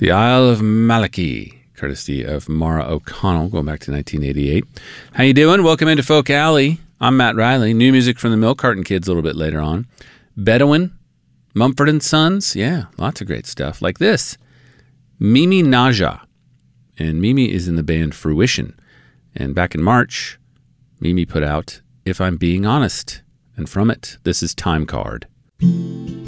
The Isle of Malachy, courtesy of Mara O'Connell, going back to 1988. How you doing? Welcome into Folk Alley. I'm Matt Riley. New music from the Milk Carton Kids a little bit later on. Bedouin, Mumford & Sons. Yeah, lots of great stuff. Like this, Mimi Naja. And Mimi is in the band Fruition. And back in March, Mimi put out If I'm Being Honest. And from it, this is Time Card.